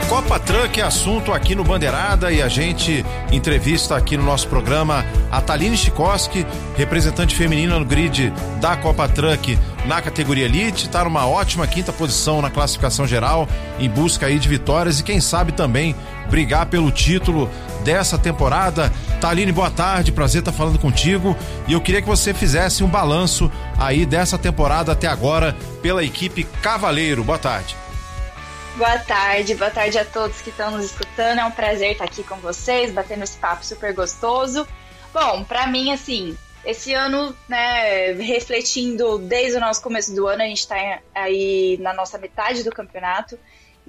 Copa Truck é assunto aqui no Bandeirada e a gente entrevista aqui no nosso programa a Thaline Chikoski, representante feminina no grid da Copa Truck na categoria Elite, está numa ótima quinta posição na classificação geral, em busca aí de vitórias e quem sabe também brigar pelo título dessa temporada. Thaline, boa tarde, prazer estar falando contigo e eu queria que você fizesse um balanço aí dessa temporada até agora pela equipe Cavaleiro. Boa tarde. Boa tarde a todos que estão nos escutando, é um prazer estar aqui com vocês, batendo esse papo super gostoso. Bom, pra mim, assim, esse ano, né, refletindo desde o nosso começo do ano, a gente tá aí na nossa metade do campeonato,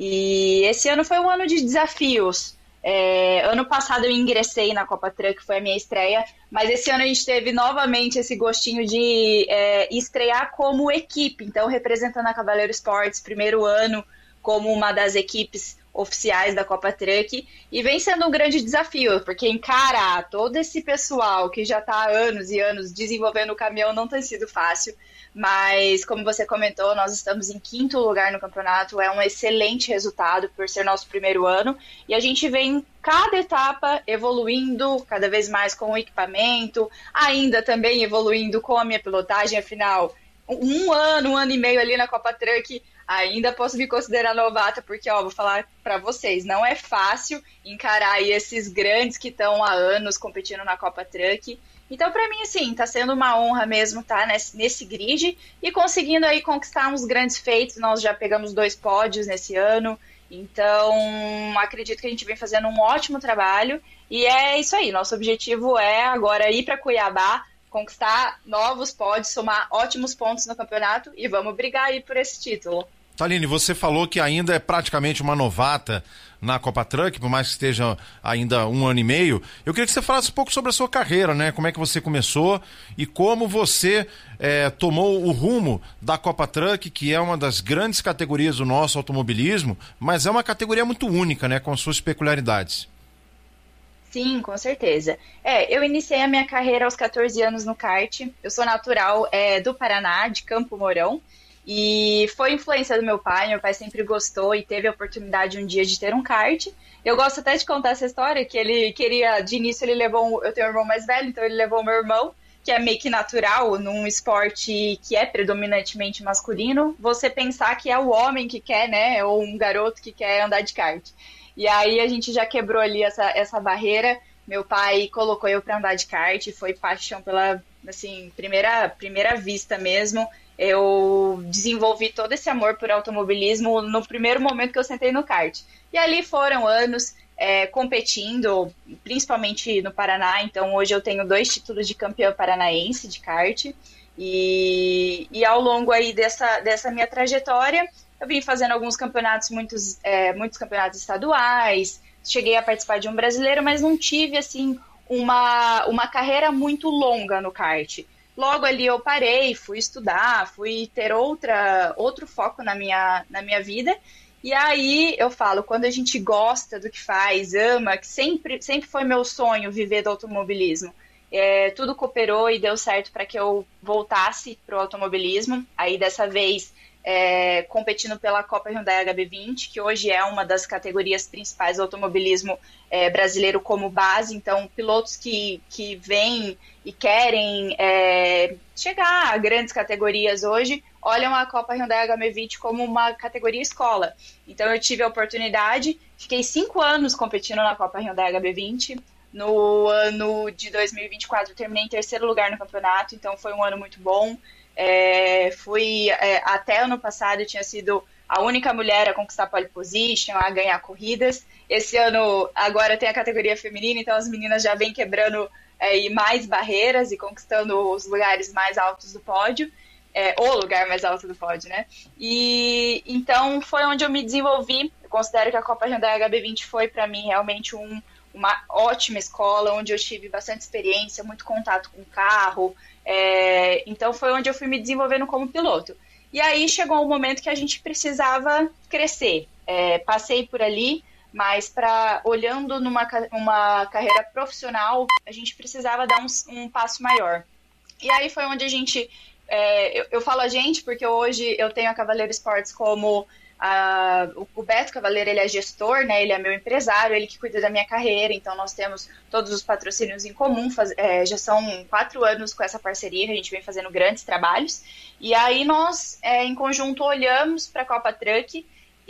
e esse ano foi um ano de desafios. Ano passado eu ingressei na Copa Truck, foi a minha estreia, mas esse ano a gente teve novamente esse gostinho de estrear como equipe, então representando a Cavaleiro Esportes, primeiro ano, como uma das equipes oficiais da Copa Truck, e vem sendo um grande desafio, porque encarar todo esse pessoal que já está há anos e anos desenvolvendo o caminhão não tem sido fácil, mas como você comentou, nós estamos em 5º lugar no campeonato, é um excelente resultado por ser nosso primeiro ano, e a gente vem cada etapa evoluindo cada vez mais com o equipamento, ainda também evoluindo com a minha pilotagem, afinal, um ano e meio ali na Copa Truck, ainda posso me considerar novata, porque, vou falar para vocês, não é fácil encarar aí esses grandes que estão há anos competindo na Copa Truck. Então, para mim, assim, tá sendo uma honra mesmo estar nesse grid e conseguindo aí conquistar uns grandes feitos. Nós já pegamos 2 pódios nesse ano, então acredito que a gente vem fazendo um ótimo trabalho. E é isso aí, nosso objetivo é agora ir para Cuiabá, conquistar novos pódios, somar ótimos pontos no campeonato e vamos brigar aí por esse título. Thaline, você falou que ainda é praticamente uma novata na Copa Truck, por mais que esteja ainda 1 ano e meio. Eu queria que você falasse um pouco sobre a sua carreira, né? Como é que você começou e como você tomou o rumo da Copa Truck, que é uma das grandes categorias do nosso automobilismo, mas é uma categoria muito única, né? Com suas peculiaridades. Sim, com certeza. Eu iniciei a minha carreira aos 14 anos no kart. Eu sou natural do Paraná, de Campo Mourão. E foi influência do meu pai sempre gostou e teve a oportunidade um dia de ter um kart. Eu gosto até de contar essa história, que ele queria, de início ele levou, eu tenho um irmão mais velho, então ele levou o meu irmão, que é meio que natural, num esporte que é predominantemente masculino, você pensar que é o homem que quer, né, ou um garoto que quer andar de kart. E aí a gente já quebrou ali essa barreira, meu pai colocou eu para andar de kart, foi paixão pela, assim, primeira vista mesmo. Eu desenvolvi todo esse amor por automobilismo no primeiro momento que eu sentei no kart. E ali foram anos competindo, principalmente no Paraná. Então hoje eu tenho 2 títulos de campeã paranaense de kart. E ao longo aí dessa minha trajetória, eu vim fazendo alguns campeonatos, muitos campeonatos estaduais. Cheguei a participar de um brasileiro, mas não tive assim uma carreira muito longa no kart. Logo ali eu parei, fui estudar, fui ter outro foco na minha vida. E aí eu falo, quando a gente gosta do que faz, ama, que sempre foi meu sonho viver do automobilismo. Tudo cooperou e deu certo para que eu voltasse para o automobilismo. Aí dessa vez competindo pela Copa Hyundai HB20, que hoje é uma das categorias principais do automobilismo brasileiro como base. Então pilotos que vêm e querem chegar a grandes categorias hoje, olham a Copa Hyundai HB20 como uma categoria escola. Então eu tive a oportunidade, fiquei 5 anos competindo na Copa Hyundai HB20. No ano de 2024 eu terminei em 3º lugar no campeonato, então foi um ano muito bom. Até ano passado eu tinha sido a única mulher a conquistar pole position, a ganhar corridas. Esse ano, agora tem a categoria feminina, então as meninas já vêm quebrando mais barreiras e conquistando os lugares mais altos do pódio, o lugar mais alto do pódio, né? E então foi onde eu me desenvolvi. Eu considero que a Copa Hyundai HB20 foi para mim realmente uma ótima escola, onde eu tive bastante experiência, muito contato com o carro. Então foi onde eu fui me desenvolvendo como piloto. E aí chegou um momento que a gente precisava crescer. Passei por ali, mas olhando numa carreira profissional, a gente precisava dar um passo maior. E aí foi onde a gente... eu falo a gente porque hoje eu tenho a Cavaleiro Esportes como O Beto Cavaleiro, ele é gestor, né? Ele é meu empresário, ele que cuida da minha carreira, então nós temos todos os patrocínios em comum, já são 4 anos com essa parceria, que a gente vem fazendo grandes trabalhos, e aí nós, em conjunto, olhamos para a Copa Truck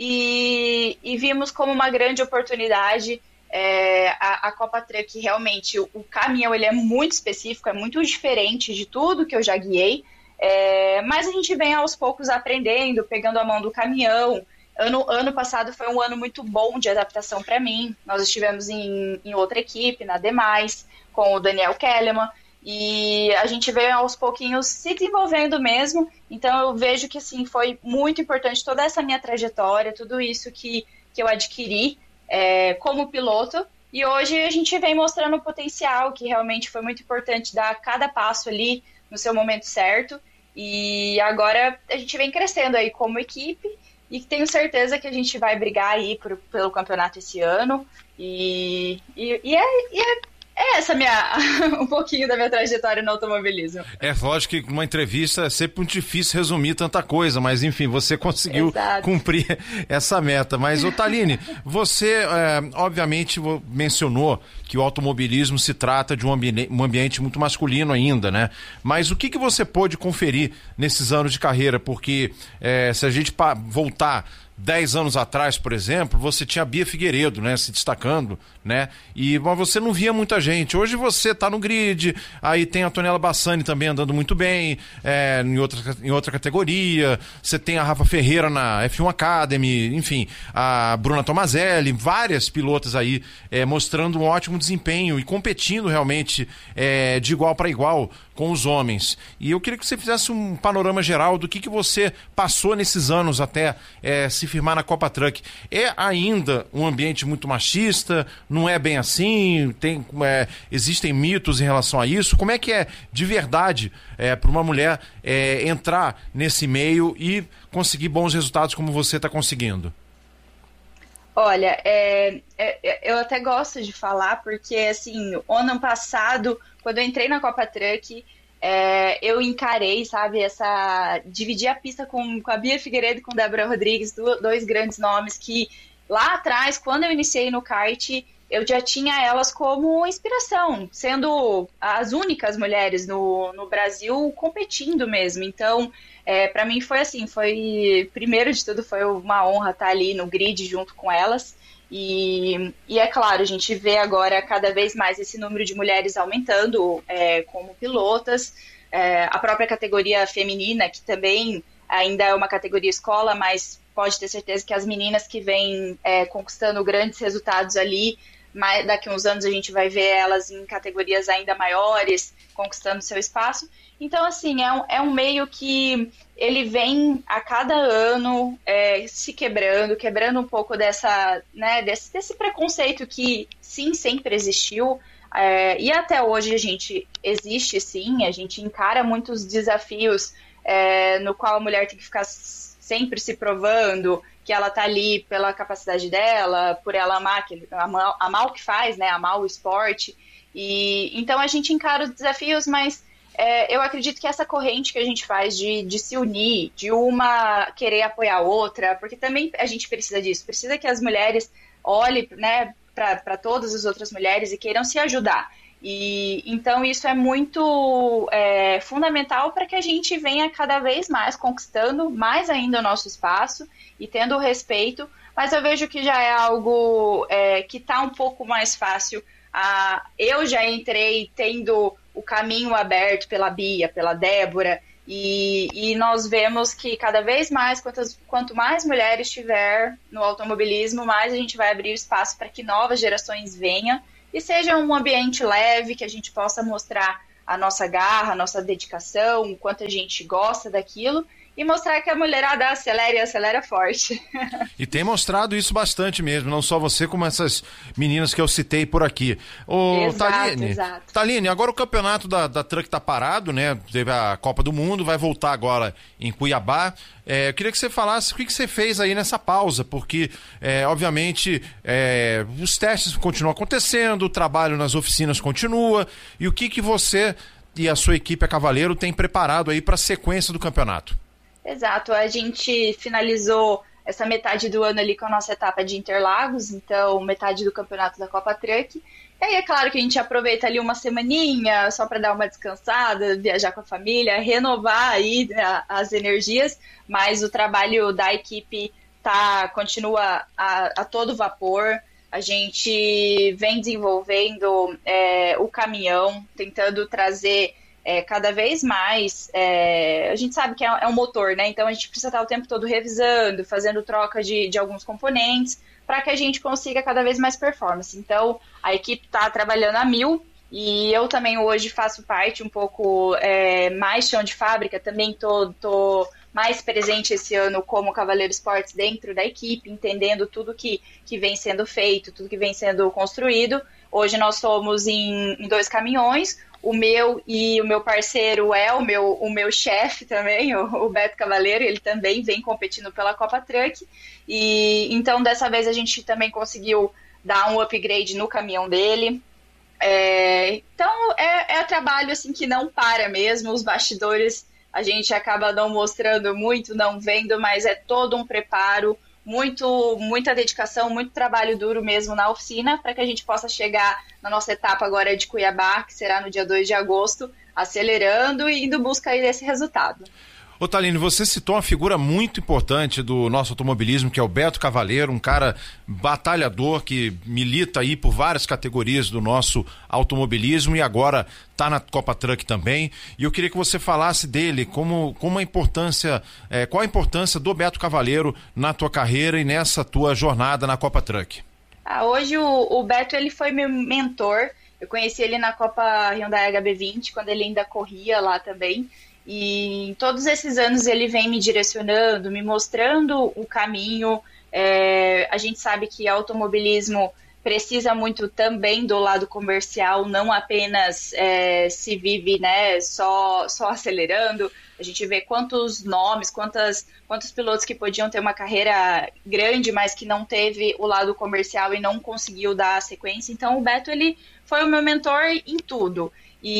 e vimos como uma grande oportunidade. A Copa Truck, realmente, o caminhão ele é muito específico, é muito diferente de tudo que eu já guiei, mas a gente vem aos poucos aprendendo, pegando a mão do caminhão. Ano passado foi um ano muito bom de adaptação para mim. Nós estivemos em outra equipe, na Demais, com o Daniel Kellerman, e a gente veio aos pouquinhos se desenvolvendo mesmo. Então eu vejo que assim, foi muito importante toda essa minha trajetória, tudo isso que eu adquiri como piloto. E hoje a gente vem mostrando o potencial, que realmente foi muito importante dar cada passo ali no seu momento certo. E agora a gente vem crescendo aí como equipe e tenho certeza que a gente vai brigar aí pelo campeonato esse ano. E essa um pouquinho da minha trajetória no automobilismo. Lógico que numa entrevista é sempre muito difícil resumir tanta coisa, mas enfim, você conseguiu cumprir essa meta. Mas, Thaline, você obviamente mencionou que o automobilismo se trata de um ambiente muito masculino ainda, né? Mas o que você pôde conferir nesses anos de carreira? Porque se a gente voltar 10 anos atrás, por exemplo, você tinha a Bia Figueiredo, né, se destacando, né, mas você não via muita gente. Hoje você tá no grid, aí tem a Antonella Bassani também andando muito bem, em outra categoria, você tem a Rafa Ferreira na F1 Academy, enfim, a Bruna Tomazelli, várias pilotas aí mostrando um ótimo desempenho e competindo realmente de igual para igual com os homens. E eu queria que você fizesse um panorama geral do que você passou nesses anos até se firmar na Copa Truck. É ainda um ambiente muito machista? Não é bem assim? Existem mitos em relação a isso? Como é que é de verdade para uma mulher entrar nesse meio e conseguir bons resultados como você está conseguindo? Olha, eu até gosto de falar porque, assim, o ano passado, quando eu entrei na Copa Truck, eu encarei, sabe, dividir a pista com a Bia Figueiredo e com a Débora Rodrigues, dois grandes nomes que lá atrás, quando eu iniciei no kart, eu já tinha elas como inspiração, sendo as únicas mulheres no Brasil competindo mesmo. Então, para mim foi assim, primeiro de tudo, foi uma honra estar ali no grid junto com elas. E é claro, a gente vê agora cada vez mais esse número de mulheres aumentando como pilotas. A própria categoria feminina, que também ainda é uma categoria escola, mas pode ter certeza que as meninas que vêm conquistando grandes resultados ali, daqui a uns anos a gente vai ver elas em categorias ainda maiores, conquistando seu espaço. Então, assim, é um meio que ele vem a cada ano se quebrando um pouco desse preconceito que, sim, sempre existiu. E até hoje existe, sim, a gente encara muitos desafios no qual a mulher tem que ficar sempre se provando que ela tá ali pela capacidade dela, por ela amar o que faz, né, amar o esporte. E então a gente encara os desafios, mas eu acredito que essa corrente que a gente faz de se unir, de uma querer apoiar a outra, porque também a gente precisa disso, precisa que as mulheres olhem, né, para todas as outras mulheres e queiram se ajudar. E então isso é muito fundamental para que a gente venha cada vez mais conquistando mais ainda o nosso espaço e tendo o respeito, mas eu vejo que já é algo que está um pouco mais fácil. Eu já entrei tendo o caminho aberto pela Bia, pela Débora, e nós vemos que cada vez mais, quanto mais mulheres tiver no automobilismo, mais a gente vai abrir espaço para que novas gerações venham e seja um ambiente leve, que a gente possa mostrar a nossa garra, a nossa dedicação, o quanto a gente gosta daquilo, e mostrar que a mulherada acelera e acelera forte. E tem mostrado isso bastante mesmo, não só você, como essas meninas que eu citei por aqui. Exato. Thaline, agora o campeonato da Truck tá parado, né? Teve a Copa do Mundo, vai voltar agora em Cuiabá. Eu queria que você falasse o que você fez aí nessa pausa, porque, obviamente, os testes continuam acontecendo, o trabalho nas oficinas continua, e o que você e a sua equipe, a Cavaleiro, tem preparado aí para a sequência do campeonato? Exato, a gente finalizou essa metade do ano ali com a nossa etapa de Interlagos, então metade do campeonato da Copa Truck. E aí é claro que a gente aproveita ali uma semaninha só para dar uma descansada, viajar com a família, renovar aí as energias, mas o trabalho da equipe continua a todo vapor. A gente vem desenvolvendo o caminhão, tentando trazer cada vez mais. A gente sabe que é um motor, né? Então a gente precisa estar o tempo todo revisando, fazendo troca de alguns componentes, para que a gente consiga cada vez mais performance. Então a equipe está trabalhando a 1000, e eu também hoje faço parte um pouco mais chão de fábrica, também tô mais presente esse ano como Cavaleiro Esportes dentro da equipe, entendendo tudo que vem sendo feito, tudo que vem sendo construído. Hoje nós somos em 2 caminhões, o meu e o meu parceiro o meu chefe também, o Beto Cavaleiro, ele também vem competindo pela Copa Truck, e então dessa vez a gente também conseguiu dar um upgrade no caminhão dele. Então é trabalho assim que não para mesmo, os bastidores a gente acaba não mostrando muito, não vendo, mas é todo um preparo, muita dedicação, muito trabalho duro mesmo na oficina, para que a gente possa chegar na nossa etapa agora de Cuiabá, que será no dia 2 de agosto, acelerando e indo busca aí desse resultado. Ô Thaline, você citou uma figura muito importante do nosso automobilismo, que é o Beto Cavaleiro, um cara batalhador que milita aí por várias categorias do nosso automobilismo e agora está na Copa Truck também. E eu queria que você falasse dele, qual a importância do Beto Cavaleiro na tua carreira e nessa tua jornada na Copa Truck. Hoje o Beto ele foi meu mentor. Eu conheci ele na Copa Hyundai HB20, quando ele ainda corria lá também. E em todos esses anos ele vem me direcionando, me mostrando o caminho. A gente sabe que automobilismo precisa muito também do lado comercial, não apenas se vive, né, só acelerando. A gente vê quantos nomes, quantos pilotos que podiam ter uma carreira grande, mas que não teve o lado comercial e não conseguiu dar a sequência. Então o Beto ele foi o meu mentor em tudo.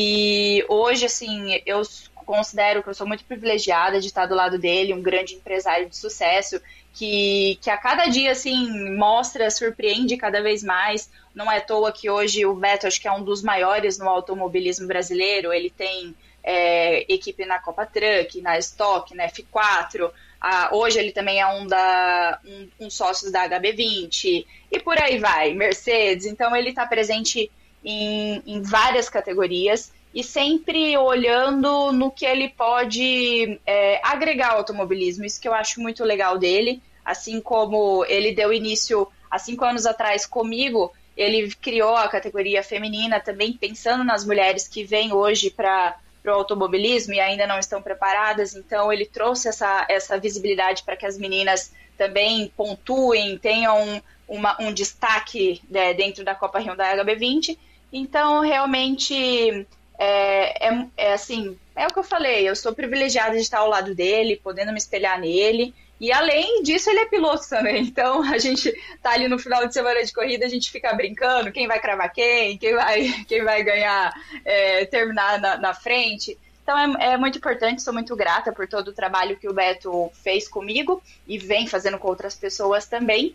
E hoje, assim, eu considero que eu sou muito privilegiada de estar do lado dele, um grande empresário de sucesso, que a cada dia, assim, surpreende cada vez mais. Não é à toa que hoje o Beto, acho que é um dos maiores no automobilismo brasileiro. Ele tem equipe na Copa Truck, na Stock, na F4. Hoje ele também é um sócio da HB20, e por aí vai, Mercedes. Então ele está presente em várias categorias, e sempre olhando no que ele pode agregar ao automobilismo. Isso que eu acho muito legal dele. Assim como ele deu início há 5 anos atrás comigo, ele criou a categoria feminina também, pensando nas mulheres que vêm hoje para o automobilismo e ainda não estão preparadas. Então ele trouxe essa visibilidade para que as meninas também pontuem, tenham um destaque dentro da Copa Hyundai HB20. Então realmente assim, é o que eu falei, eu sou privilegiada de estar ao lado dele, podendo me espelhar nele, e além disso ele é piloto também. Então a gente tá ali no final de semana de corrida, a gente fica brincando, quem vai cravar quem vai ganhar, terminar na frente. Então é muito importante, sou muito grata por todo o trabalho que o Beto fez comigo e vem fazendo com outras pessoas também.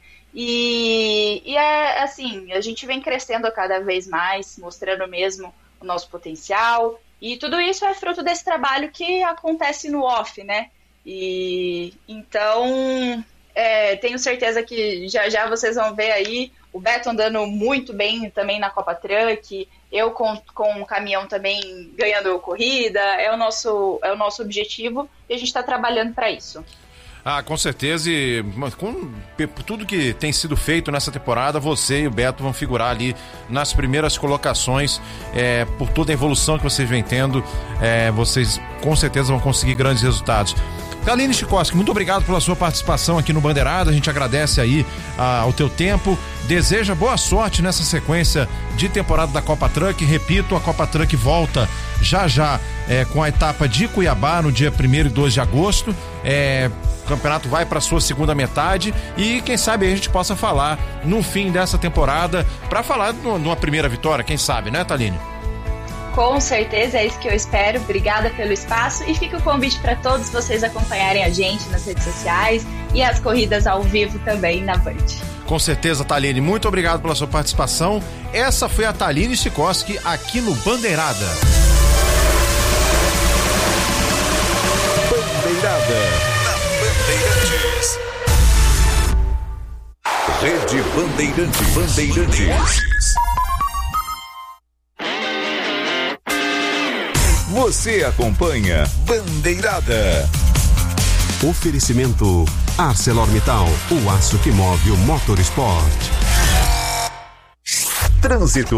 E assim, a gente vem crescendo cada vez mais, mostrando mesmo o nosso potencial, e tudo isso é fruto desse trabalho que acontece no off, né? E então tenho certeza que já vocês vão ver aí o Beto andando muito bem também na Copa Truck, eu com o caminhão também ganhando corrida. É o nosso objetivo, e a gente está trabalhando para isso. Com certeza, e com tudo que tem sido feito nessa temporada, você e o Beto vão figurar ali nas primeiras colocações, por toda a evolução que vocês vêm tendo, vocês com certeza vão conseguir grandes resultados. Thaline Chikoski, muito obrigado pela sua participação aqui no Bandeirada, a gente agradece aí ao teu tempo, deseja boa sorte nessa sequência de temporada da Copa Truck. Repito, a Copa Truck volta já com a etapa de Cuiabá no dia 1º e 2 de agosto, o campeonato vai para sua segunda metade, e quem sabe a gente possa falar no fim dessa temporada para falar de uma primeira vitória, quem sabe, né, Thaline? Com certeza, é isso que eu espero. Obrigada pelo espaço, e fica o convite para todos vocês acompanharem a gente nas redes sociais, e as corridas ao vivo também na Band. Com certeza, Thaline, muito obrigado pela sua participação. Essa foi a Thaline Sikorsky aqui no Bandeirada. Bandeirada na Bandeirantes. Rede Bandeirantes. Você acompanha Bandeirada. Oferecimento ArcelorMittal, o aço que move o motorsport. Trânsito.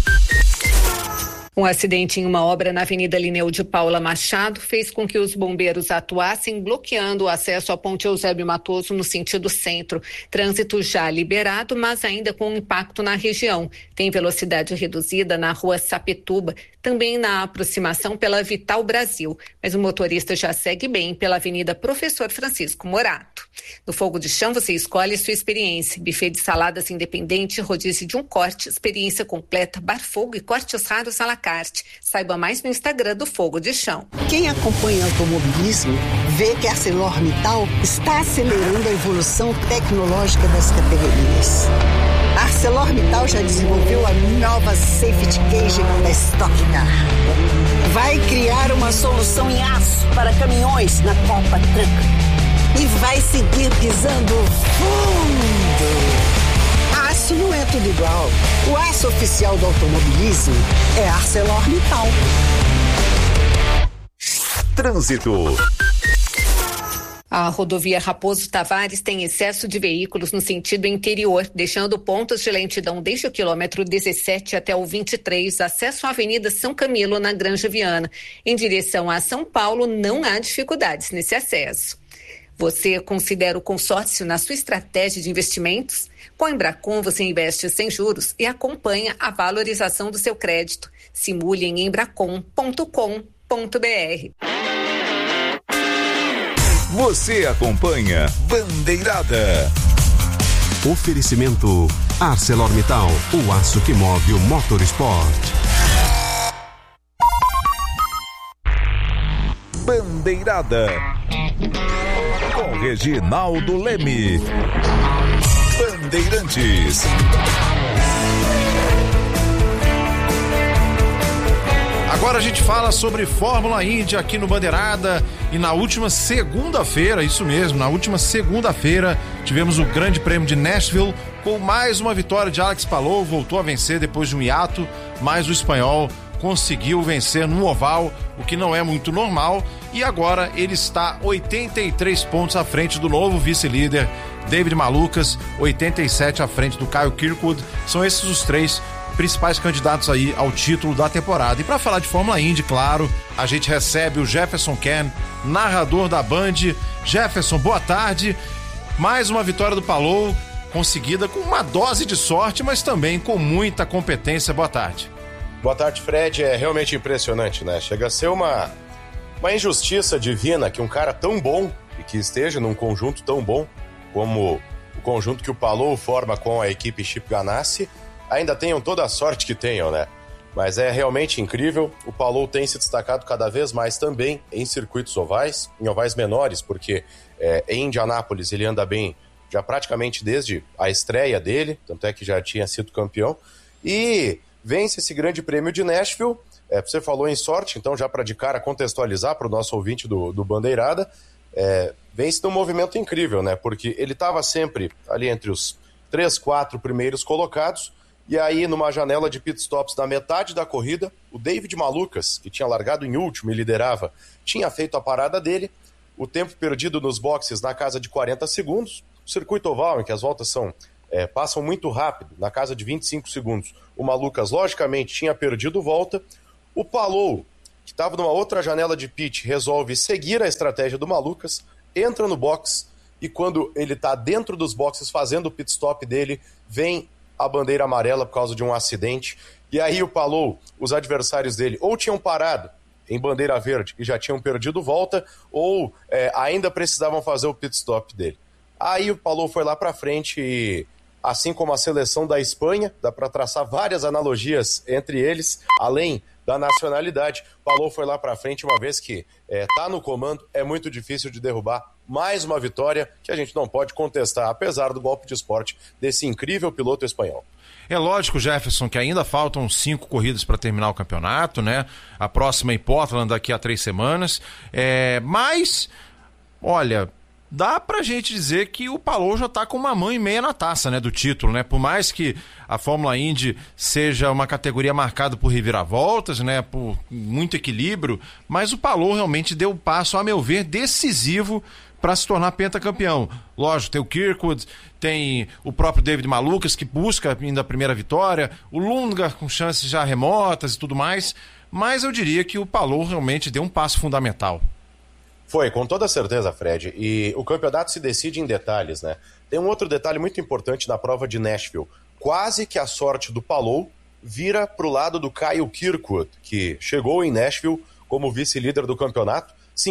Um acidente em uma obra na Avenida Linneu de Paula Machado fez com que os bombeiros atuassem bloqueando o acesso à Ponte Eusébio Matoso no sentido centro. Trânsito já liberado, mas ainda com impacto na região. Tem velocidade reduzida na rua Sapetuba, também na aproximação pela Vital Brasil. Mas o motorista já segue bem pela Avenida Professor Francisco Morato. No Fogo de Chão você escolhe sua experiência. Buffet de saladas independente, rodízio de um corte, experiência completa, bar fogo e cortes raros à la carte. Saiba mais no Instagram do Fogo de Chão. Quem acompanha automobilismo vê que a ArcelorMittal está acelerando a evolução tecnológica das categorias. A ArcelorMittal já desenvolveu a nova Safety Cage da Stock Car. Vai criar uma solução em aço para caminhões na Copa Truck. E vai seguir pisando fundo. Aço não é tudo igual. O aço oficial do automobilismo é ArcelorMittal. Trânsito. A rodovia Raposo Tavares tem excesso de veículos no sentido interior, deixando pontos de lentidão desde o quilômetro 17 até o 23, acesso à Avenida São Camilo, na Granja Viana. Em direção a São Paulo, não há dificuldades nesse acesso. Você considera o consórcio na sua estratégia de investimentos? Com a Embracon você investe sem juros e acompanha a valorização do seu crédito. Simule em embracon.com.br. Você acompanha Bandeirada. Oferecimento ArcelorMittal, o aço que move o motorsport. Bandeirada com Reginaldo Leme. Bandeirantes. Agora a gente fala sobre Fórmula Indy aqui no Bandeirada. E na última segunda-feira, isso mesmo, na última segunda-feira tivemos o Grande Prêmio de Nashville com mais uma vitória de Alex Palou. Voltou a vencer depois de um hiato, mas o espanhol conseguiu vencer no oval, o que não é muito normal, e agora ele está 83 pontos à frente do novo vice-líder David Malukas, 87 à frente do Kyle Kirkwood. São esses os três principais candidatos aí ao título da temporada. E para falar de Fórmula Indy, claro, a gente recebe o Jefferson Ken, narrador da Band. Jefferson, boa tarde. Mais uma vitória do Palou, conseguida com uma dose de sorte, mas também com muita competência. Boa tarde. Boa tarde, Fred. É realmente impressionante, né? Chega a ser uma injustiça divina que um cara tão bom e que esteja num conjunto tão bom como o conjunto que o Palou forma com a equipe Chip Ganassi ainda tenham toda a sorte que tenham, né? Mas é realmente incrível. O Palou tem se destacado cada vez mais também em circuitos ovais, em ovais menores, porque em Indianápolis ele anda bem já praticamente desde a estreia dele, tanto é que já tinha sido campeão, e vence esse Grande Prêmio de Nashville. Você falou em sorte, então já para de cara contextualizar para o nosso ouvinte do Bandeirada, vence num movimento incrível, né? Porque ele estava sempre ali entre os 3, 4 primeiros colocados, e aí numa janela de pitstops na metade da corrida, o David Malukas, que tinha largado em último e liderava, tinha feito a parada dele, o tempo perdido nos boxes na casa de 40 segundos, circuito oval em que as voltas passam muito rápido, na casa de 25 segundos. O Malukas, logicamente, tinha perdido volta. O Palou, que estava numa outra janela de pit, resolve seguir a estratégia do Malukas, entra no box, e quando ele está dentro dos boxes fazendo o pit stop dele, vem a bandeira amarela por causa de um acidente. E aí o Palou, os adversários dele, ou tinham parado em bandeira verde e já tinham perdido volta, ou ainda precisavam fazer o pit stop dele. Aí o Palou foi lá para frente e, assim como a seleção da Espanha, dá para traçar várias analogias entre eles, além da nacionalidade. Palou foi lá para frente, uma vez que tá no comando, é muito difícil de derrubar mais uma vitória que a gente não pode contestar, apesar do golpe de esporte desse incrível piloto espanhol. É lógico, Jefferson, que ainda faltam 5 corridas para terminar o campeonato, né? A próxima em Portland daqui a 3 semanas. Mas, olha, dá pra gente dizer que o Palou já tá com uma mão e meia na taça, né, do título, né? Por mais que a Fórmula Indy seja uma categoria marcada por reviravoltas, né, por muito equilíbrio, mas o Palou realmente deu um passo, a meu ver, decisivo para se tornar pentacampeão. Lógico, tem o Kirkwood, tem o próprio David Malukas, que busca ainda a primeira vitória, o Lundgaard com chances já remotas e tudo mais, mas eu diria que o Palou realmente deu um passo fundamental. Foi, com toda certeza, Fred. E o campeonato se decide em detalhes, né? Tem um outro detalhe muito importante na prova de Nashville. Quase que a sorte do Palou vira pro lado do Kyle Kirkwood, que chegou em Nashville como vice-líder do campeonato,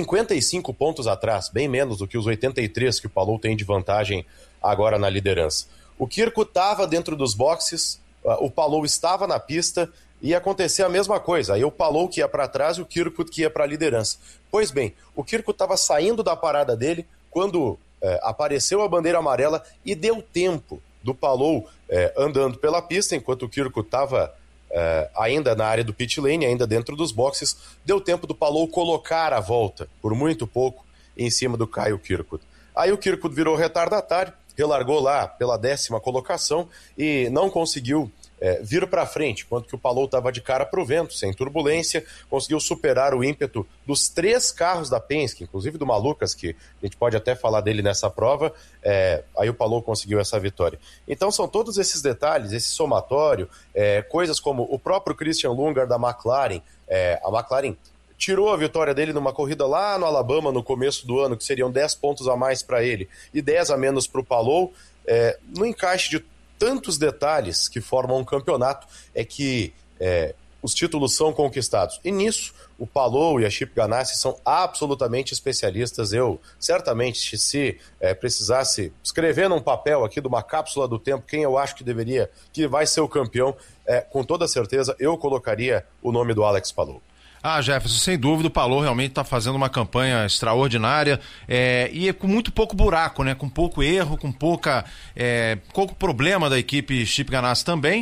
55 pontos atrás, bem menos do que os 83 que o Palou tem de vantagem agora na liderança. O Kirkwood estava dentro dos boxes, o Palou estava na pista, ia acontecer a mesma coisa. Aí o Palou que ia para trás e o Kirkwood que ia para a liderança. Pois bem, o Kirkwood estava saindo da parada dele quando apareceu a bandeira amarela e deu tempo do Palou andando pela pista, enquanto o Kirkwood estava ainda na área do pit lane, ainda dentro dos boxes. Deu tempo do Palou colocar a volta, por muito pouco, em cima do Kyle Kirkwood. Aí o Kirkwood virou retardatário, relargou lá pela 10ª colocação e não conseguiu vir para frente, enquanto que o Palou estava de cara para o vento, sem turbulência, conseguiu superar o ímpeto dos 3 carros da Penske, inclusive do Malukas, que a gente pode até falar dele nessa prova. Aí o Palou conseguiu essa vitória. Então são todos esses detalhes, esse somatório, coisas como o próprio Christian Lundgaard da McLaren. A McLaren tirou a vitória dele numa corrida lá no Alabama no começo do ano, que seriam 10 pontos a mais para ele e 10 a menos para o Palou. No encaixe de tantos detalhes que formam um campeonato é que os títulos são conquistados. E nisso, o Palou e a Chip Ganassi são absolutamente especialistas. Eu, certamente, se precisasse escrever num papel aqui de uma cápsula do tempo quem eu acho que vai ser o campeão, com toda certeza eu colocaria o nome do Alex Palou. Jefferson, sem dúvida, o Palou realmente está fazendo uma campanha extraordinária e com muito pouco buraco, né? Com pouco erro, com pouco problema da equipe Chip Ganassi também.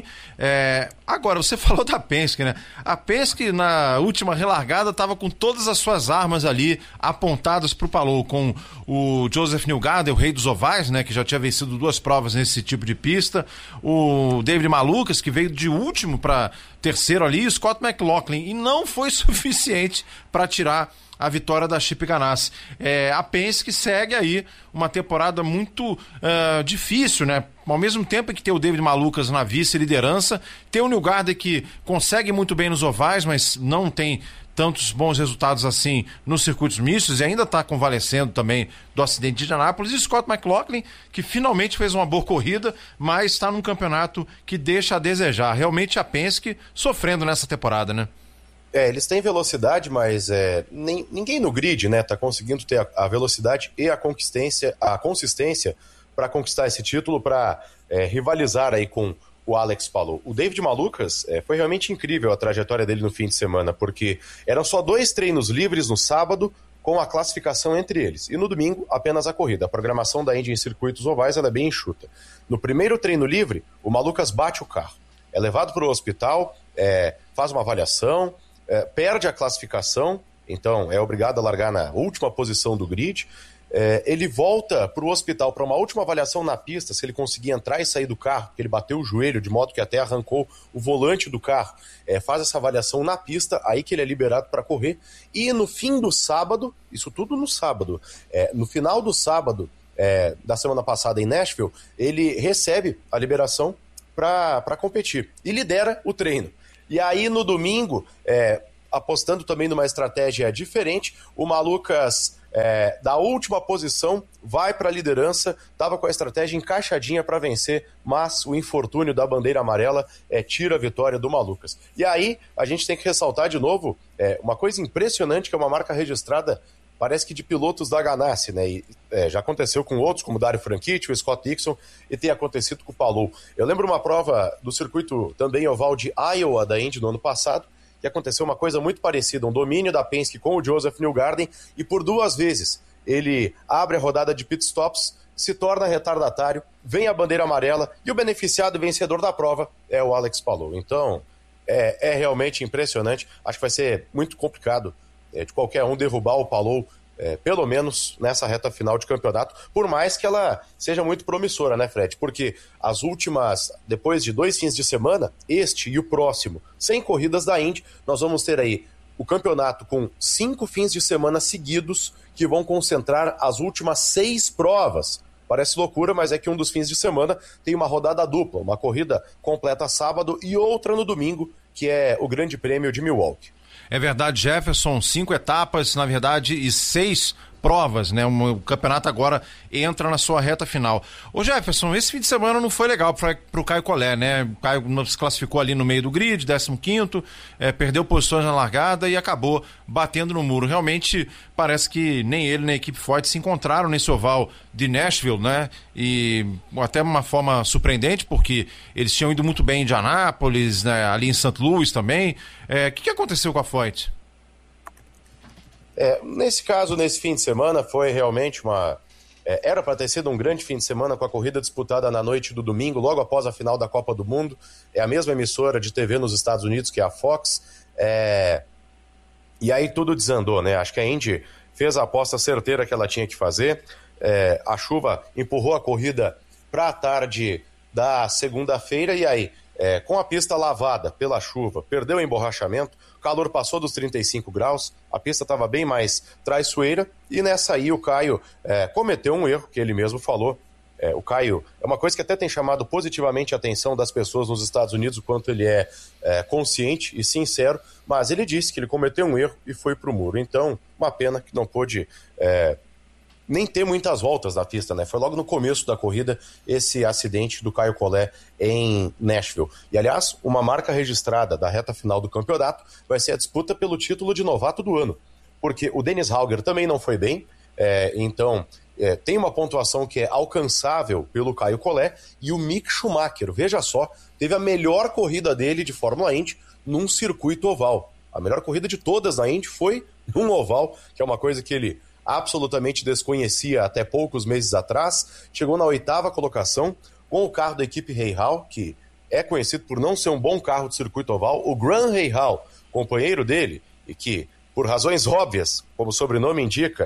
Agora, você falou da Penske, né? A Penske, na última relargada, estava com todas as suas armas ali apontadas para o Palou, com o Joseph Newgarden, o rei dos ovais, né? Que já tinha vencido 2 provas nesse tipo de pista, o David Malukas, que veio de último para terceiro ali, o Scott McLaughlin, e não foi suficiente para tirar a vitória da Chip Ganassi. A Penske segue aí uma temporada muito difícil, né? Ao mesmo tempo que tem o David Malukas na vice-liderança, tem o Newgarden que consegue muito bem nos ovais, mas não tem tantos bons resultados assim nos circuitos mistos e ainda está convalescendo também do acidente de Indianápolis, e Scott McLaughlin, que finalmente fez uma boa corrida, mas está num campeonato que deixa a desejar. Realmente a Penske sofrendo nessa temporada, né? Eles têm velocidade, mas ninguém no grid, né, tá conseguindo ter a velocidade e a consistência para conquistar esse título, para rivalizar aí com o Alex Palou. O David Malukas, foi realmente incrível a trajetória dele no fim de semana, porque eram só 2 treinos livres no sábado, com a classificação entre eles. E no domingo, apenas a corrida. A programação da Indy em circuitos ovais ela é bem enxuta. No primeiro treino livre, o Malukas bate o carro. É levado para o hospital, faz uma avaliação, perde a classificação, então é obrigado a largar na última posição do grid. Ele volta para o hospital para uma última avaliação na pista, se ele conseguir entrar e sair do carro, porque ele bateu o joelho, de modo que até arrancou o volante do carro. Faz essa avaliação na pista, aí que ele é liberado para correr. E no fim do sábado, isso tudo no sábado, no final do sábado da semana passada em Nashville, ele recebe a liberação para competir e lidera o treino. E aí no domingo, apostando também numa estratégia diferente, o Malukas da última posição vai para a liderança, estava com a estratégia encaixadinha para vencer, mas o infortúnio da bandeira amarela tira a vitória do Malukas. E aí a gente tem que ressaltar de novo uma coisa impressionante, que é uma marca registrada, parece que de pilotos da Ganassi, né? E, já aconteceu com outros, como o Dario Franchitti, o Scott Dixon, e tem acontecido com o Palou. Eu lembro uma prova do circuito também oval de Iowa da Indy no ano passado, que aconteceu uma coisa muito parecida, um domínio da Penske com o Joseph Newgarden, e por 2 vezes ele abre a rodada de pitstops, se torna retardatário, vem a bandeira amarela e o beneficiado vencedor da prova é o Alex Palou. Então, é realmente impressionante. Acho que vai ser muito complicado de qualquer um derrubar o Palou, pelo menos nessa reta final de campeonato, por mais que ela seja muito promissora, né, Fred? Porque as últimas, depois de 2 fins de semana, este e o próximo, sem corridas da Indy, nós vamos ter aí o campeonato com 5 fins de semana seguidos que vão concentrar as últimas 6 provas. Parece loucura, mas é que um dos fins de semana tem uma rodada dupla, uma corrida completa sábado e outra no domingo, que é o Grande Prêmio de Milwaukee. É verdade, Jefferson, 5 etapas, na verdade, e 6 provas, né? O campeonato agora entra na sua reta final. Ô Jefferson, esse fim de semana não foi legal para o Caio Collet, né? O Caio se classificou ali no meio do grid, 15º, perdeu posições na largada e acabou batendo no muro. Realmente parece que nem ele nem a equipe Ford se encontraram nesse oval de Nashville, né? E até uma forma surpreendente, porque eles tinham ido muito bem em Indianápolis, né? Ali em St. Louis também. O que aconteceu com a Ford? Nesse caso, nesse fim de semana, foi realmente era para ter sido um grande fim de semana com a corrida disputada na noite do domingo, logo após a final da Copa do Mundo. É a mesma emissora de TV nos Estados Unidos, que é a Fox. E aí tudo desandou, né? Acho que a Indy fez a aposta certeira que ela tinha que fazer. A chuva empurrou a corrida para a tarde da segunda-feira e aí, com a pista lavada pela chuva, perdeu o emborrachamento, o calor passou dos 35 graus, a pista estava bem mais traiçoeira e nessa aí o Caio cometeu um erro que ele mesmo falou. O Caio é uma coisa que até tem chamado positivamente a atenção das pessoas nos Estados Unidos, o quanto ele é consciente e sincero, mas ele disse que ele cometeu um erro e foi para o muro. Então, uma pena que não pôde nem ter muitas voltas na pista, né? Foi logo no começo da corrida esse acidente do Caio Collet em Nashville. E, aliás, uma marca registrada da reta final do campeonato vai ser a disputa pelo título de novato do ano, porque o Dennis Hauger também não foi bem, então tem uma pontuação que é alcançável pelo Caio Collet, e o Mick Schumacher, veja só, teve a melhor corrida dele de Fórmula Indy num circuito oval. A melhor corrida de todas na Indy foi num oval, que é uma coisa que ele absolutamente desconhecia até poucos meses atrás. Chegou na 8ª colocação com o carro da equipe Rahal, que é conhecido por não ser um bom carro de circuito oval. O Graham Rahal, companheiro dele, e que, por razões óbvias, como o sobrenome indica,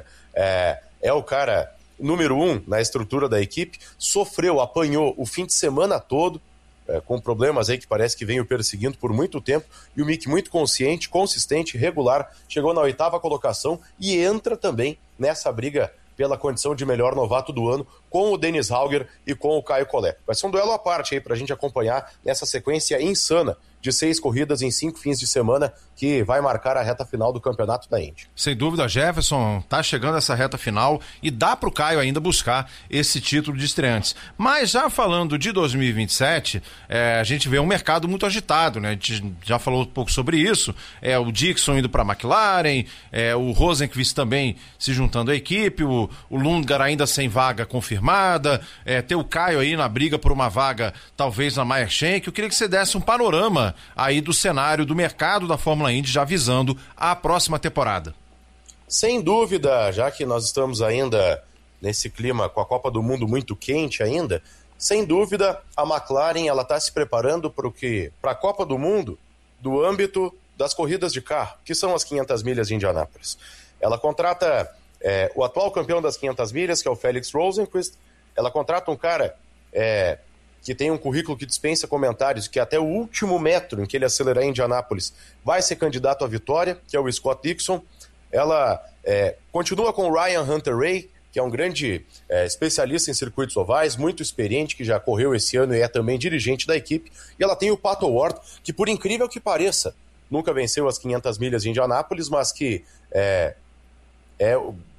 é o cara número 1 na estrutura da equipe, apanhou o fim de semana todo, com problemas aí que parece que vem o perseguindo por muito tempo, e o Mick, muito consciente, consistente, regular, chegou na 8ª colocação e entra também nessa briga pela condição de melhor novato do ano com o Dennis Hauger e com o Caio Collet. Vai ser um duelo à parte aí pra gente acompanhar nessa sequência insana de 6 corridas em 5 fins de semana que vai marcar a reta final do campeonato da Indy. Sem dúvida, Jefferson, tá chegando essa reta final e dá pro Caio ainda buscar esse título de estreantes. Mas já falando de 2027, a gente vê um mercado muito agitado, né? A gente já falou um pouco sobre isso. O Dixon indo pra McLaren, o Rosenqvist também se juntando à equipe, o Lundgaard ainda sem vaga confirmada, ter o Caio aí na briga por uma vaga talvez na Meyer Shank. Eu queria que você desse um panorama aí do cenário do mercado da Fórmula Indy já visando a próxima temporada. Sem dúvida, já que nós estamos ainda nesse clima com a Copa do Mundo muito quente ainda, sem dúvida a McLaren ela está se preparando para a Copa do Mundo do âmbito das corridas de carro, que são as 500 milhas de Indianápolis. Ela contrata o atual campeão das 500 milhas, que é o Felix Rosenqvist. Ela contrata um cara que tem um currículo que dispensa comentários, que até o último metro em que ele acelerar em Indianápolis vai ser candidato à vitória, que é o Scott Dixon. Ela continua com o Ryan Hunter-Reay, que é um grande especialista em circuitos ovais, muito experiente, que já correu esse ano e é também dirigente da equipe. E ela tem o Pato Ward, que por incrível que pareça, nunca venceu as 500 milhas de Indianápolis, mas que